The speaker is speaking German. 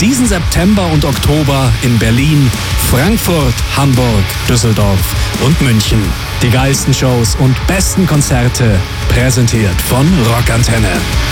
Diesen September und Oktober in Berlin, Frankfurt, Hamburg, Düsseldorf und München. Die geilsten Shows und besten Konzerte präsentiert von Rockantenne.